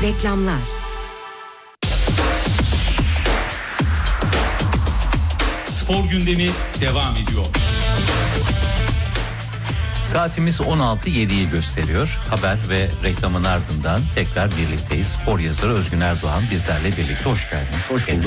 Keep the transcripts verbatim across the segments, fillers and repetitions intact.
Reklamlar. Spor gündemi devam ediyor. Saatimiz on altı yediyi gösteriyor. Haber ve reklamın ardından tekrar birlikteyiz. Spor yazarı Özgün Erdoğan bizlerle birlikte. Hoş geldiniz. Hoş bulduk.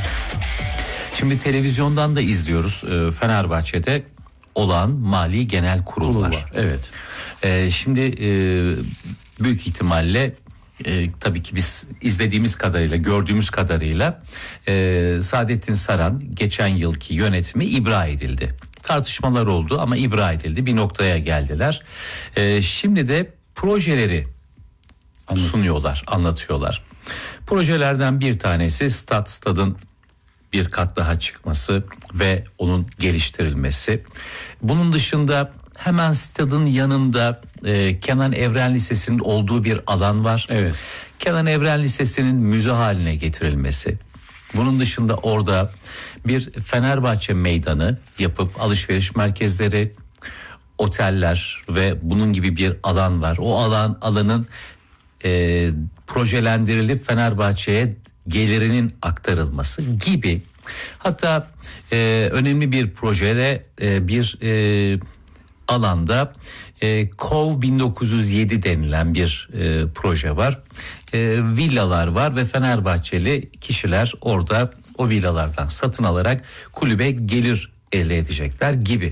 Şimdi televizyondan da izliyoruz. Fenerbahçe'de olağan Mali Genel Kurul, Kurul var. var. Evet. Ee, şimdi e, büyük ihtimalle e, tabii ki biz izlediğimiz kadarıyla, gördüğümüz kadarıyla e, Saadettin Saran geçen yılki yönetimi ibra edildi. Tartışmalar oldu ama ibra edildi. Bir noktaya geldiler. Ee, şimdi de projeleri Anladım. sunuyorlar, anlatıyorlar. Projelerden bir tanesi stat, stadın bir kat daha çıkması ve onun geliştirilmesi. Bunun dışında hemen stadın yanında e, Kenan Evren Lisesi'nin olduğu bir alan var. Evet. Kenan Evren Lisesi'nin müze haline getirilmesi. Bunun dışında orada bir Fenerbahçe meydanı yapıp alışveriş merkezleri, oteller ve bunun gibi bir alan var. O alan alanın e, projelendirilip Fenerbahçe'ye gelirinin aktarılması gibi. Hatta e, önemli bir projede e, bir e, alanda e, Kov bin dokuz yüz yedi denilen bir e, proje var. E, villalar var ve Fenerbahçeli kişiler orada o villalardan satın alarak kulübe gelir elde edecekler gibi.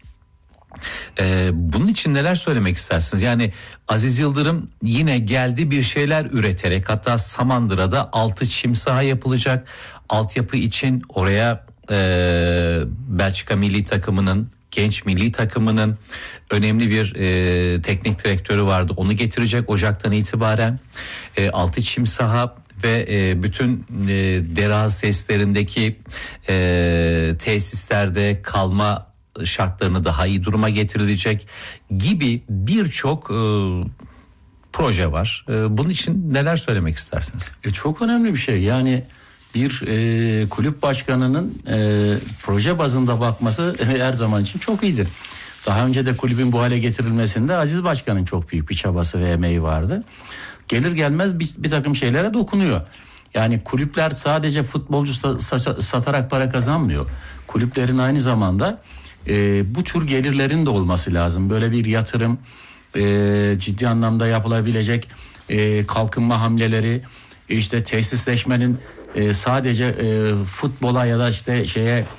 Ee, bunun için neler söylemek istersiniz? Yani Aziz Yıldırım yine geldi bir şeyler üreterek, hatta Samandıra'da altı çim saha yapılacak. Altyapı için oraya e, Belçika milli takımının, genç milli takımının önemli bir e, teknik direktörü vardı. Onu getirecek Ocak'tan itibaren. E, altı çim saha ve e, bütün e, dera seslerindeki e, tesislerde kalma şartlarını daha iyi duruma getirilecek gibi birçok e, proje var. E, bunun için neler söylemek istersiniz? E, çok önemli bir şey. Yani bir e, kulüp başkanının e, proje bazında bakması e, her zaman için çok iyidir. Daha önce de kulübün bu hale getirilmesinde Aziz Başkan'ın çok büyük bir çabası ve emeği vardı. Gelir gelmez bir, bir takım şeylere dokunuyor. Yani kulüpler sadece futbolcu satarak para kazanmıyor. Kulüplerin aynı zamanda e, bu tür gelirlerin de olması lazım. Böyle bir yatırım, e, ciddi anlamda yapılabilecek e, kalkınma hamleleri, işte tesisleşmenin e, sadece e, futbola ya da işte şeye